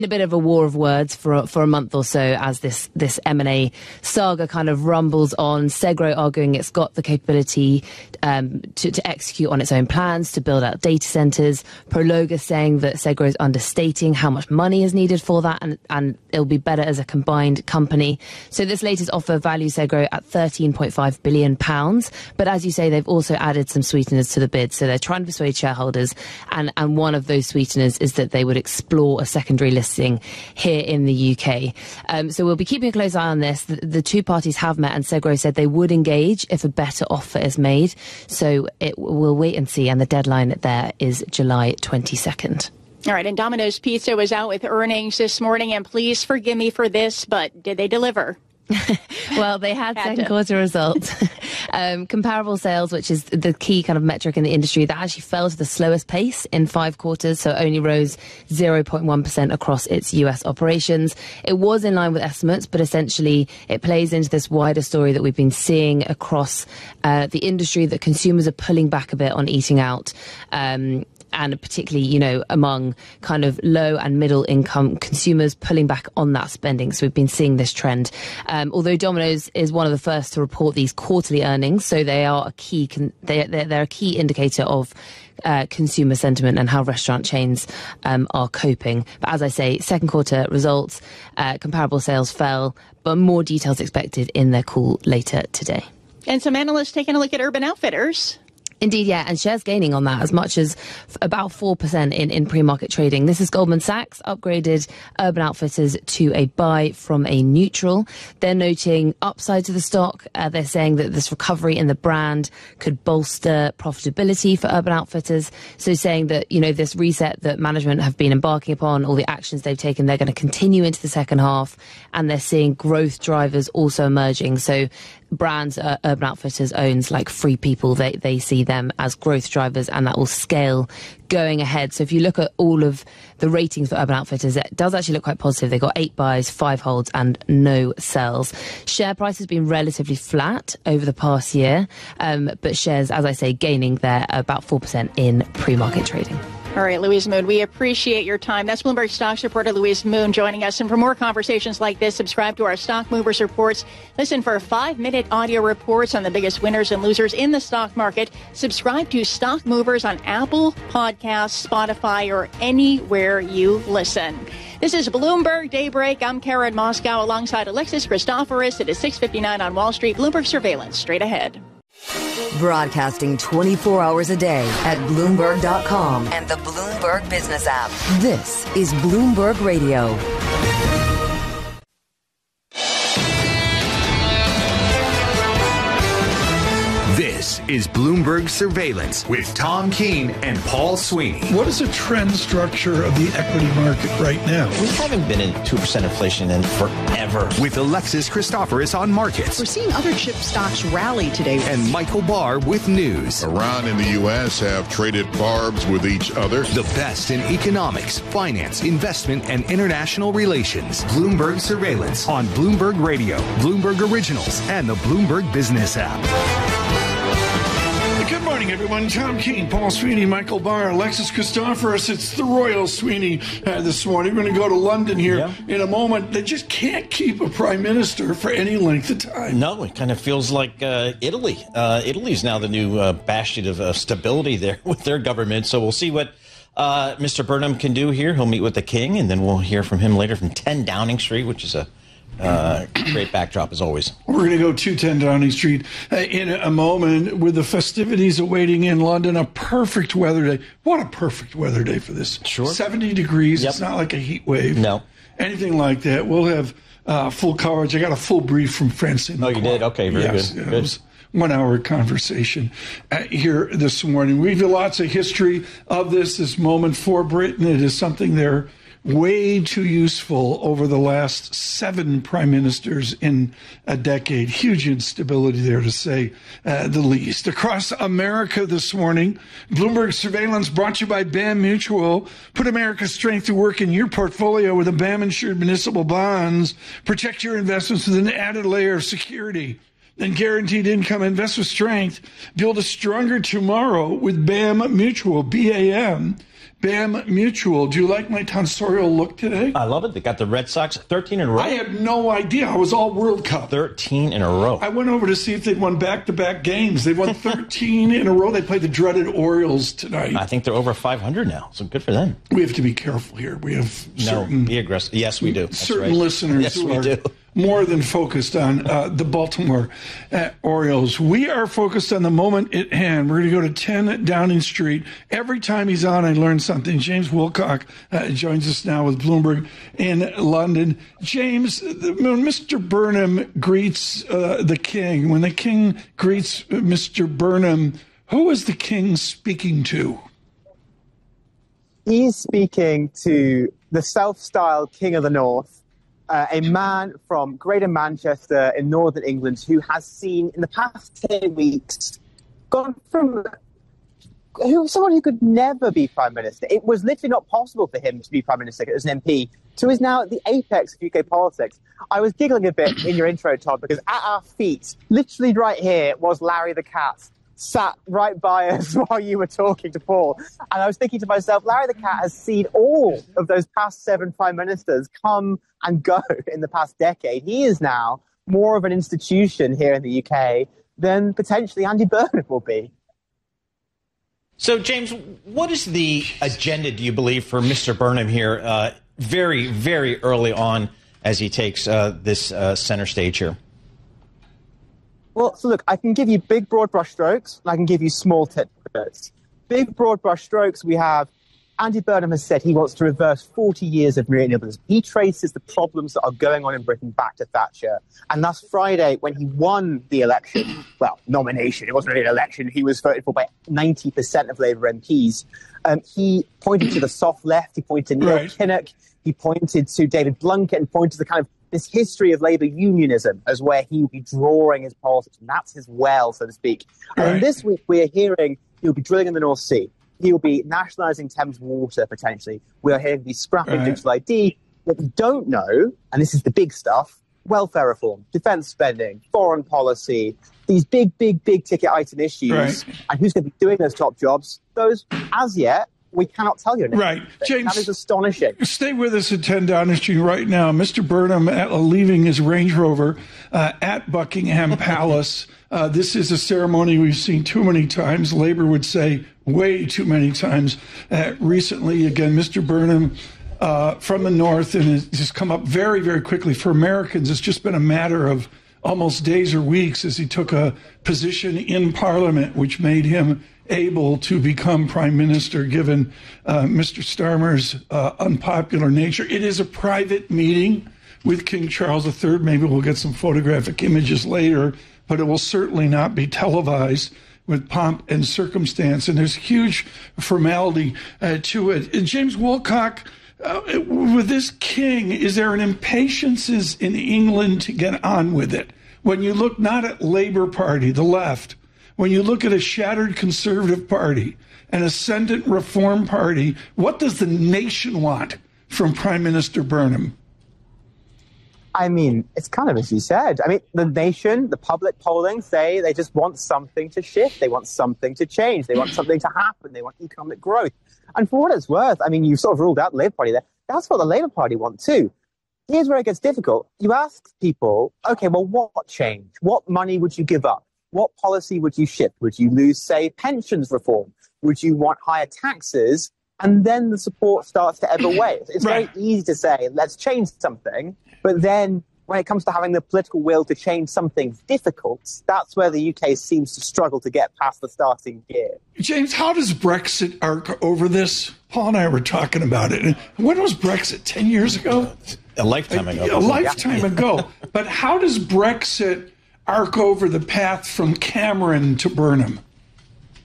A bit of a war of words for a month or so as this M&A saga kind of rumbles on. Segro arguing it's got the capability to execute on its own plans to build out data centers. Prologa saying that Segro is understating how much money is needed for that, and it'll be better as a combined company. So this latest offer values Segro at £13.5 billion. But as you say, they've also added some sweeteners to the bid. So they're trying to persuade shareholders, and one of those sweeteners is that they would explore a secondary listing here in the UK. So we'll be keeping a close eye on this. The two parties have met, and Segro said they would engage if a better offer is made. So we'll wait and see. And the deadline there is July 22nd. All right. And Domino's Pizza was out with earnings this morning. And please forgive me for this, but did they deliver? Well, they had second quarter results. Comparable sales, which is the key kind of metric in the industry, that actually fell to the slowest pace in 5 quarters, so only rose 0.1% across its US operations. It was in line with estimates, but essentially it plays into this wider story that we've been seeing across the industry, that consumers are pulling back a bit on eating out. And particularly, among kind of low and middle income consumers pulling back on that spending. So we've been seeing this trend. Although Domino's is one of the first to report these quarterly earnings, so they are a key they're a key indicator of consumer sentiment and how restaurant chains are coping. But as I say, second quarter results, comparable sales fell, but more details expected in their call later today. And some analysts taking a look at Urban Outfitters. Indeed, yeah, and shares gaining on that as much as about 4% in pre-market trading. This is Goldman Sachs upgraded Urban Outfitters to a buy from a neutral. They're noting upside to the stock. They're saying that this recovery in the brand could bolster profitability for Urban Outfitters. So saying that, this reset that management have been embarking upon, all the actions they've taken, they're going to continue into the second half, and they're seeing growth drivers also emerging. So brands Urban Outfitters owns, like Free People, they see them as growth drivers, and that will scale going ahead. So if you look at all of the ratings for Urban Outfitters, it does actually look quite positive. They got 8 buys, 5 holds and no sells. Share price has been relatively flat over the past year, but shares, as I say, gaining there about 4% in pre-market trading. All right, Louise Moon, we appreciate your time. That's Bloomberg Stocks reporter Louise Moon joining us. And for more conversations like this, subscribe to our Stock Movers reports. Listen for 5-minute audio reports on the biggest winners and losers in the stock market. Subscribe to Stock Movers on Apple Podcasts, Spotify, or anywhere you listen. This is Bloomberg Daybreak. I'm Karen Moscow alongside Alexis Christoforous. It is 6:59 on Wall Street. Bloomberg Surveillance straight ahead. Broadcasting 24 hours a day at Bloomberg.com and the Bloomberg Business app. This is Bloomberg Radio. This is Bloomberg Surveillance with Tom Keene and Paul Sweeney. What is the trend structure of the equity market right now? We haven't been in 2% inflation in forever. With Alexis Christoforous on markets. We're seeing other chip stocks rally today. And Michael Barr with news. Iran and the U.S. have traded barbs with each other. The best in economics, finance, investment, and international relations. Bloomberg Surveillance on Bloomberg Radio, Bloomberg Originals, and the Bloomberg Business app. Good morning, everyone. Tom Keene, Paul Sweeney, Michael Barr, Alexis Christoforous. It's the Royal Sweeney this morning. We're going to go to London here in a moment. They just can't keep a prime minister for any length of time. No, it kind of feels like Italy. Italy's now the new bastion of stability there with their government. So we'll see what Mr. Burnham can do here. He'll meet with the king, and then we'll hear from him later from 10 Downing Street, which is a great backdrop as always. We're going to go to 10 Downing Street in a moment with the festivities awaiting in London. A perfect weather day. What a perfect weather day for this. Sure. 70 degrees. Yep. It's not like a heat wave. No. Anything like that. We'll have full coverage. I got a full brief from Francine. Oh, you did? Okay, very good. It was 1 hour conversation here this morning. We have lots of history of this moment for Britain. It is something they're way too useful over the last 7 prime ministers in a decade. Huge instability there, to say the least. Across America this morning, Bloomberg Surveillance brought to you by BAM Mutual. Put America's strength to work in your portfolio with the BAM-insured municipal bonds. Protect your investments with an added layer of security and guaranteed income. Invest with strength. Build a stronger tomorrow with BAM Mutual, BAM. BAM Mutual. Do you like my tonsorial look today? I love it. They got the Red Sox 13 in a row. I had no idea. I was all World Cup. 13 in a row. I went over to see if they'd won back-to-back games. They won 13 in a row. They played the dreaded Orioles tonight. I think they're over 500 now, so good for them. We have to be careful here. We have certain... be aggressive. Yes, we do. That's certain right. listeners who are more than focused on the Baltimore Orioles. We are focused on the moment at hand. We're going to go to 10 Downing Street. Every time he's on, I learn something. James Wilcock joins us now with Bloomberg in London. James, when Mr. Burnham greets the king, when the king greets Mr. Burnham, who is the king speaking to? He's speaking to the self-styled King of the North, a man from Greater Manchester in Northern England who has seen in the past 10 weeks gone from someone who could never be Prime Minister. It was literally not possible for him to be Prime Minister as an MP, to is now at the apex of UK politics. I was giggling a bit in your intro, Todd, because at our feet, literally right here, was Larry the Cat, sat right by us while you were talking to Paul. And I was thinking to myself, Larry the Cat has seen all of those past 7 prime ministers come and go in the past decade. He is now more of an institution here in the UK than potentially Andy Burnham will be. So, James, what is the agenda, do you believe, for Mr. Burnham here very, very early on as he takes this center stage here? Well, so look, I can give you big, broad brushstrokes, and I can give you small tidbits. Big, broad brushstrokes, we have Andy Burnham has said he wants to reverse 40 years of renewables. He traces the problems that are going on in Britain back to Thatcher. And last Friday, when he won the election, well, nomination, it wasn't really an election, he was voted for by 90% of Labour MPs. He pointed to the soft left, he pointed to Neil Kinnock, he pointed to David Blunkett, and pointed to the kind of this history of Labour unionism as where he will be drawing his politics. And that's his well, so to speak. And this week, we're hearing he'll be drilling in the North Sea. He'll be nationalising Thames Water, potentially. We are hearing he's scrapping digital ID. What we don't know, and this is the big stuff, welfare reform, defence spending, foreign policy, these big, big, big ticket item issues. And who's going to be doing those top jobs? Those, as yet, we cannot tell you. James, that is astonishing. Stay with us at 10 Downing Street right now. Mr. Burnham leaving his Range Rover at Buckingham Palace. This is a ceremony we've seen too many times. Labour would say way too many times recently. Again, Mr. Burnham from the North, and it's just come up very, very quickly. For Americans, it's just been a matter of almost days or weeks as he took a position in Parliament, which made him able to become Prime Minister, given Mr. Starmer's unpopular nature. It is a private meeting with King Charles III. Maybe we'll get some photographic images later, but it will certainly not be televised with pomp and circumstance. And there's huge formality to it. And James Wilcock, with this king, is there an impatience in England to get on with it? When you look not at Labour Party, the left, when you look at a shattered Conservative Party, an ascendant Reform Party, what does the nation want from Prime Minister Burnham? I mean, it's kind of as you said. I mean, the nation, the public polling say they just want something to shift. They want something to change. They want something to happen. They want economic growth. And for what it's worth, I mean, you sort of ruled out the Labour Party there. That's what the Labour Party want too. Here's where it gets difficult. You ask people, okay, well, what change? What money would you give up? What policy would you shift? Would you lose, say, pensions reform? Would you want higher taxes? And then the support starts to ebb away. It's very easy to say, let's change something. But then when it comes to having the political will to change something difficult, that's where the UK seems to struggle to get past the starting gear. James, how does Brexit arc over this? Paul and I were talking about it. When was Brexit? 10 years ago? A lifetime ago. A lifetime ago. But how does Brexit arc over the path from Cameron to Burnham?